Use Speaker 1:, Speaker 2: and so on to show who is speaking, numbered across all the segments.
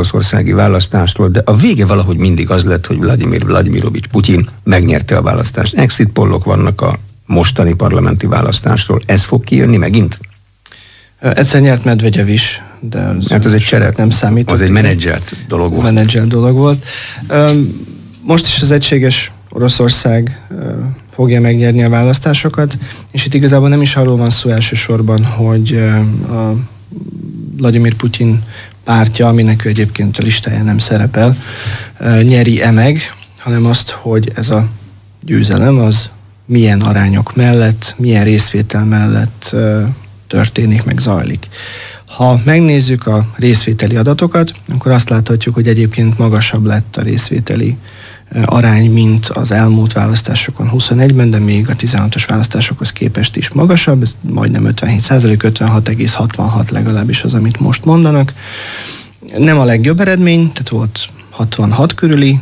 Speaker 1: oroszországi választásról, de a vége valahogy mindig az lett, hogy Vladimir Vladimirovics Putyin megnyerte a választást. Exit pollok vannak a mostani parlamenti választásról. Ez fog kijönni megint?
Speaker 2: Egyszer nyert Medvegyev is, de
Speaker 1: az egy cserep,
Speaker 2: nem számított.
Speaker 1: Az egy menedzselt dolog volt.
Speaker 2: Menedzselt dolog volt. Most is az egységes Oroszország fogja megnyerni a választásokat, és itt igazából nem is arról van szó elsősorban, hogy a Vladimir Putyin pártja, aminek ő egyébként a listáján nem szerepel, nyeri-e meg, hanem azt, hogy ez a győzelem az milyen arányok mellett, milyen részvétel mellett történik, meg zajlik. Ha megnézzük a részvételi adatokat, akkor azt láthatjuk, hogy egyébként magasabb lett a részvételi arány, mint az elmúlt választásokon 21-ben, de még a 16-os választásokhoz képest is magasabb, ez majdnem 57%, 56,66 legalábbis az, amit most mondanak. Nem a legjobb eredmény, tehát volt 66 körüli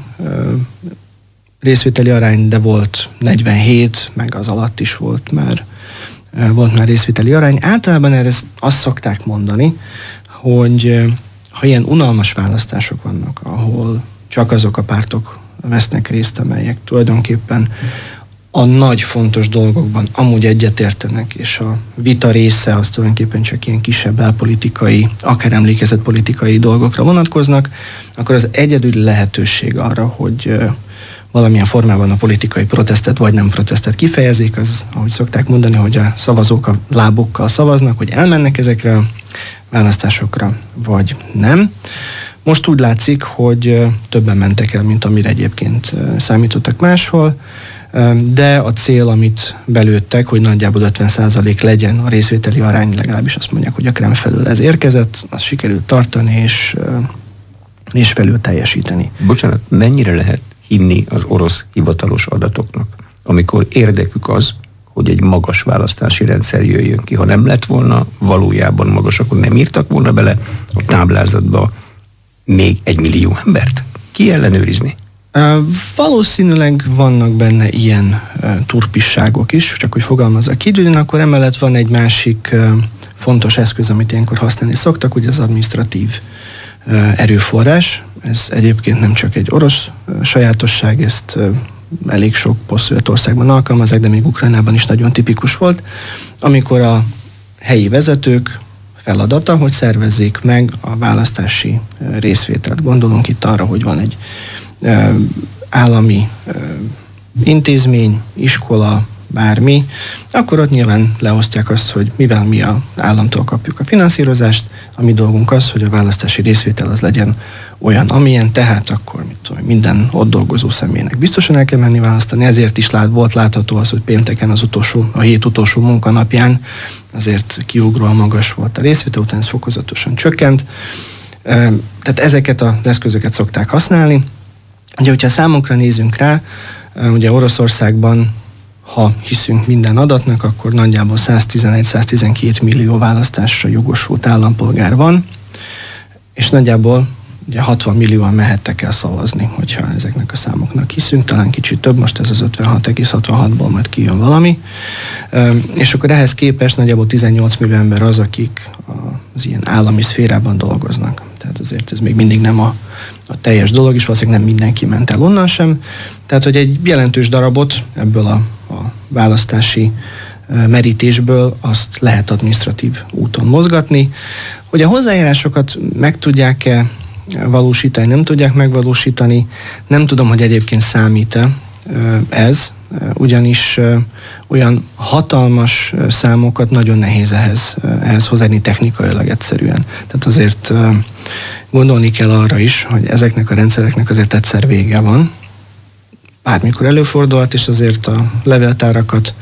Speaker 2: részvételi arány, de volt 47, meg az alatt is volt már részvételi arány. Általában erre azt szokták mondani, hogy ha ilyen unalmas választások vannak, ahol csak azok a pártok vesznek részt, amelyek tulajdonképpen a nagy fontos dolgokban amúgy egyetértenek, és a vita része az tulajdonképpen csak ilyen kisebb belpolitikai, akár emlékezetpolitikai dolgokra vonatkoznak, akkor az egyedüli lehetőség arra, hogy valamilyen formában a politikai protestet vagy nem protestet kifejezik, az, ahogy szokták mondani, hogy a szavazók a lábukkal szavaznak, hogy elmennek ezekre a választásokra, vagy nem. Most úgy látszik, hogy többen mentek el, mint amire egyébként számítottak máshol, de a cél, amit belőttek, hogy nagyjából 50% legyen a részvételi arány, legalábbis azt mondják, hogy a Kreml felől ez érkezett, azt sikerült tartani és felül teljesíteni.
Speaker 1: Bocsánat, mennyire lehet hinni az orosz hivatalos adatoknak, amikor érdekük az, hogy egy magas választási rendszer jöjjön ki. Ha nem lett volna valójában magas, akkor nem írtak volna bele a táblázatba még 1 millió embert? Ki ellenőrizni?
Speaker 2: Valószínűleg vannak benne ilyen turpisságok is, csak hogy fogalmazzak ki, de akkor emellett van egy másik fontos eszköz, amit ilyenkor használni szoktak, ugye az adminisztratív erőforrás. Ez egyébként nem csak egy orosz sajátosság, ezt elég sok posztszövet országban alkalmazzák, de még Ukrajnában is nagyon tipikus volt, amikor a helyi vezetők feladata, hogy szervezzék meg a választási részvételt. Gondolunk itt arra, hogy van egy állami intézmény, iskola, bármi, akkor ott nyilván leosztják azt, hogy mivel mi az államtól kapjuk a finanszírozást, a mi dolgunk az, hogy a választási részvétel az legyen olyan, amilyen, tehát akkor minden ott dolgozó személynek biztosan el kell menni választani, ezért is volt látható az, hogy pénteken a hét utolsó munkanapján azért kiugróan magas volt a részvétel, utána ez fokozatosan csökkent. Tehát ezeket az eszközöket szokták használni. Ugye, hogyha a számunkra nézünk rá, ugye Oroszországban, ha hiszünk minden adatnak, akkor nagyjából 111-112 millió választásra jogosult állampolgár van, és nagyjából ugye 60 millióan mehettek el szavazni, hogyha ezeknek a számoknak hiszünk, talán kicsit több, most ez az 56,66-ból majd kijön valami. És akkor ehhez képest nagyjából 18 millió ember az, akik az ilyen állami szférában dolgoznak. Tehát azért ez még mindig nem a teljes dolog, és valószínűleg nem mindenki ment el onnan sem. Tehát, hogy egy jelentős darabot ebből a választási merítésből azt lehet adminisztratív úton mozgatni. Hogy a hozzájárásokat meg tudják-e valósítani, nem tudják megvalósítani, nem tudom, hogy egyébként számít-e ez, ugyanis olyan hatalmas számokat nagyon nehéz ehhez hozzáadni technikailag egyszerűen. Tehát azért gondolni kell arra is, hogy ezeknek a rendszereknek azért egyszer vége van. Bármikor előfordulhat, és azért a levéltárakat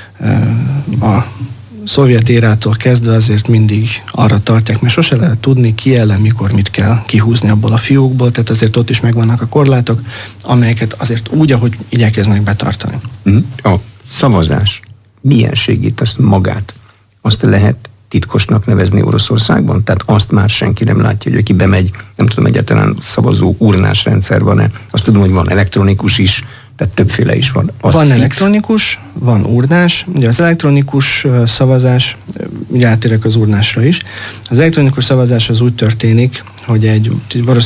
Speaker 2: a szovjet érától kezdve azért mindig arra tartják, mert sose lehet tudni, ki ellen, mikor mit kell kihúzni abból a fiókból, tehát azért ott is megvannak a korlátok, amelyeket azért úgy, ahogy igyekeznek betartani.
Speaker 1: A szavazás milyen segít azt magát? Azt lehet titkosnak nevezni Oroszországban? Tehát azt már senki nem látja, hogy aki bemegy, nem tudom, egyáltalán szavazó urnás rendszer van-e? Azt tudom, hogy van elektronikus is, tehát többféle is van.
Speaker 2: Van elektronikus, van urnás. Ugye az elektronikus szavazás, ugye átérek az urnásra is. Az elektronikus szavazás az úgy történik, hogy valószínűleg